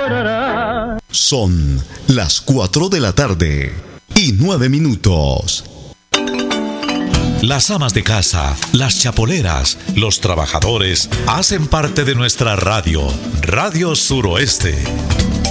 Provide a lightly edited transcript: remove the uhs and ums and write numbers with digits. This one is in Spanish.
Son las 4 de la tarde y 9 minutos. Las amas de casa, las chapoleras, los trabajadores hacen parte de nuestra radio, Radio Suroeste.